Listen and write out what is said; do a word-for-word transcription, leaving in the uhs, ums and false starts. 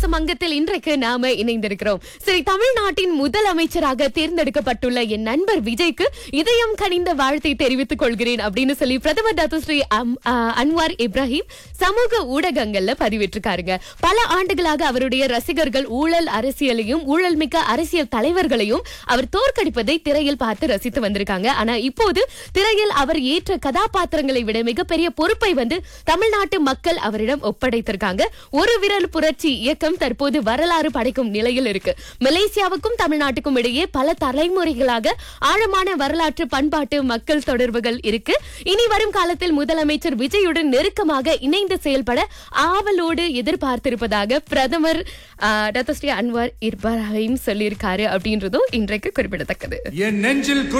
பேசும் அங்கத்தில் இன்றைக்கு நாம இணைந்திருக்கிறோம். சரி, தமிழ்நாட்டின் முதல் அமைச்சராக தேர்ந்தெடுக்கப்பட்டுள்ள என் நண்பர் விஜய்க்கு இதயம் கனிந்த வாழ்த்தை தெரிவித்துக் கொள்கிறேன் அப்படின்னு சொல்லி பிரதமர் டாக்டர் ஸ்ரீ அம்- ஆ, அன்வார் இப்ராஹிம் சமூக ஊடகங்கள்ல பதிவிட்டிருக்காருங்க. பல ஆண்டுகளாக அவருடைய ரசிகர்கள் ஊழல் அரசியலையும் ஊழல் மிக்க அரசியல் தலைவர்களையும் அவர் தோற்கடிப்பதை திரையில் பார்த்து ரசித்து வந்திருக்காங்க. ஆனா இப்போது திரையில் அவர் ஏற்ற கதாபாத்திரங்களை விட மிகப்பெரிய பொறுப்பை வந்து தமிழ்நாட்டு மக்கள் அவரிடம் ஒப்படைத்திருக்காங்க. ஒரு விரல் புரட்சி இயக்கம் தற்போது வரலாறு படைக்கும் நிலையில் இருக்கு. மலேசியாவுக்கும் தமிழ்நாட்டுக்கும் இடையே பல தலைமுறைகளாக ஆழமான வரலாற்று பண்பாட்டு மக்கள் தொடர்புகள் இருக்கு. இனி வரும் காலத்தில் முதலமைச்சர் விஜயுடன் நெருக்கமாக இணைந்து செயல்பட ஆவலோடு எதிர்பார்த்திருப்பதாக பிரதமர் ஆ, டாக்டர் ஸ்ரீ அன்வார் இப்ராஹிம் சொல்லியிருக்காரு அப்படின்றதும் இன்றைக்கு குறிப்பிடத்தக்கது. என் நெஞ்சில்